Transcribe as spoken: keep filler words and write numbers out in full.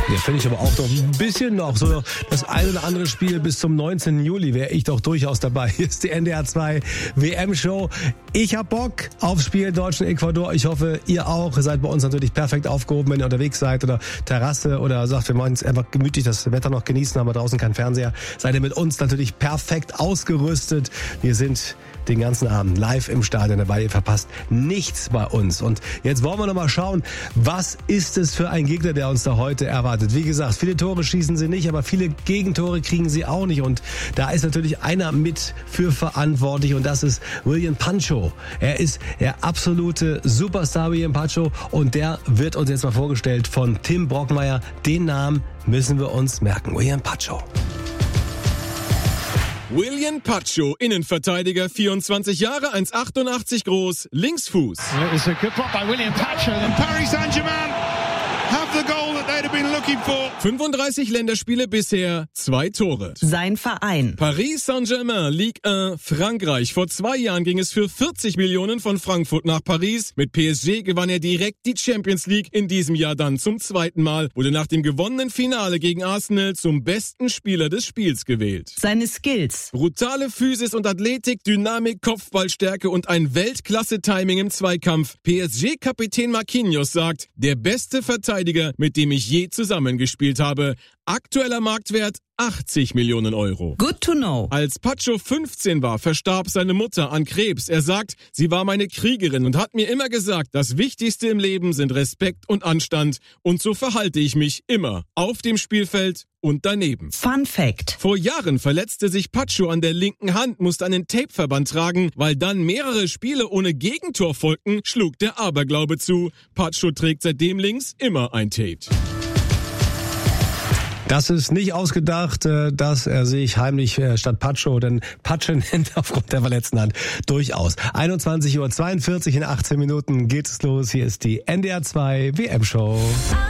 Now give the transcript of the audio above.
Ja, finde ich aber auch noch ein bisschen noch. So das ein oder andere Spiel bis zum neunzehnten Juli wäre ich doch durchaus dabei. Hier ist die N D R zwei W M-Show. Ich hab Bock aufs Spiel Deutschland-Ecuador. Ich hoffe, ihr auch. Ihr seid bei uns natürlich perfekt aufgehoben, wenn ihr unterwegs seid oder Terrasse oder sagt, wir wollen es einfach gemütlich das Wetter noch genießen, haben wir draußen keinen Fernseher. Seid ihr mit uns natürlich perfekt ausgerüstet. Wir sind den ganzen Abend live im Stadion dabei. Ihr verpasst nichts bei uns. Und jetzt wollen wir noch mal schauen, was ist es für ein Gegner, der uns da heute erwartet. Wie gesagt, viele Tore schießen sie nicht, aber viele Gegentore kriegen sie auch nicht. Und da ist natürlich einer mit für verantwortlich und das ist William Pancho. Er ist der absolute Superstar William Pancho und der wird uns jetzt mal vorgestellt von Tim Brockmeier. Den Namen müssen wir uns merken. William Pancho. William Pancho, Innenverteidiger, vierundzwanzig Jahre, eins Komma achtundachtzig groß, Linksfuß. It was a good block by William Pancho and Paris Saint-Germain have the goal that they'd have been looking for. fünfunddreißig Länderspiele bisher, zwei Tore. Sein Verein. Paris Saint-Germain, Ligue eins, Frankreich. Vor zwei Jahren ging es für vierzig Millionen von Frankfurt nach Paris. Mit P S G gewann er direkt die Champions League, in diesem Jahr dann zum zweiten Mal. Wurde nach dem gewonnenen Finale gegen Arsenal zum besten Spieler des Spiels gewählt. Seine Skills. Brutale Physis und Athletik, Dynamik, Kopfballstärke und ein Weltklasse-Timing im Zweikampf. P S G-Kapitän Marquinhos sagt, der beste Verteidiger, mit dem ich je zusammengespielt habe. Aktueller Marktwert achtzig Millionen Euro. Good to know. Als Pancho fünfzehn war, verstarb seine Mutter an Krebs. Er sagt, sie war meine Kriegerin und hat mir immer gesagt, das Wichtigste im Leben sind Respekt und Anstand. Und so verhalte ich mich immer. Auf dem Spielfeld und daneben. Fun Fact. Vor Jahren verletzte sich Pancho an der linken Hand, musste einen Tapeverband tragen. Weil dann mehrere Spiele ohne Gegentor folgten, schlug der Aberglaube zu. Pancho trägt seitdem links immer ein Tape. Das ist nicht ausgedacht, dass er sich heimlich statt Pancho denn Patsche nennt aufgrund der verletzten Hand. Durchaus. einundzwanzig Uhr zweiundvierzig in achtzehn Minuten geht es los. Hier ist die N D R zwei W M-Show.